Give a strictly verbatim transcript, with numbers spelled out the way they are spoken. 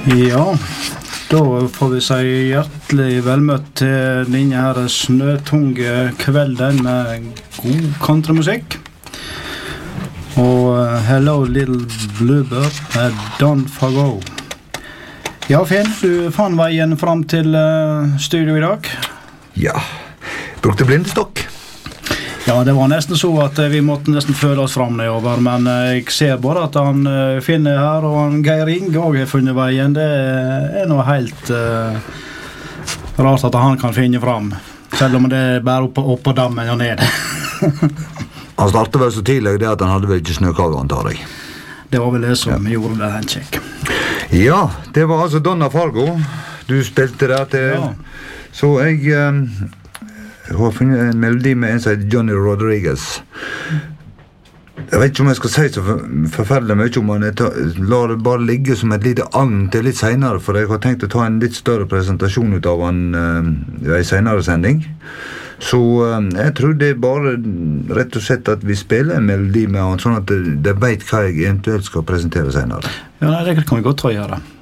Ja, då får vi si hjertelig velmøtt til denne her snøtunge kvelden med god countrymusikk. Og uh, Hello Little Bluebird med Don Fago. Ja, Finn, du fann veien fram til uh, studio i dag. Ja, brukte blindestokk. Ja, det var nesten så at uh, vi måtte nesten føle oss fram nedover, men uh, jeg ser bare at han uh, finner her, og han Geir Inge også har funnet veien. Det er noe helt uh, rart at han kan finne fram, selv om det er bare oppe, oppe på dammen og nede. Han startet vel så tidlig det at han hadde vel ikke snøkage, antar jeg. Det var vel det som ja. Gjorde det en kjekk. Ja, det var altså Donna Fargo du spilte der til. Ja. Så jeg um, har funnet en melodi med en som heter Johnny Rodriguez. Jeg vet ikke om jeg skal si så for, forferdelig mye om han. Jeg tar, lar det bare ligge som et lite agn til litt senere, for jeg har tenkt å ta en litt større presentasjon ut av han uh, i en senere sending. Så um, jeg tror det er bare rett og slett at vi spiller en melodi med han, sånn at de, de vet hva jeg eventuelt skal presentere senere. Ja, det kan vi godt ta å gjøre.